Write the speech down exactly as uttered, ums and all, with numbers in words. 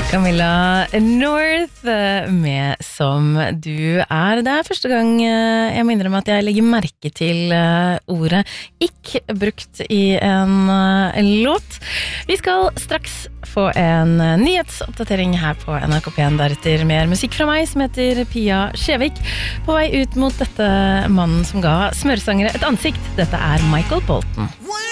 Camilla North med Som du er. Det er første gang jeg må innrømme at jeg legger merke til ordet ikke brukt i en låt. Vi skal straks få en nyhetsoppdatering her på N R K P en, deretter mer musikk fra meg som heter Pia Skjevik. På vei ut mot dette mannen som ga smørsangere et ansikt. Dette er Michael Bolton.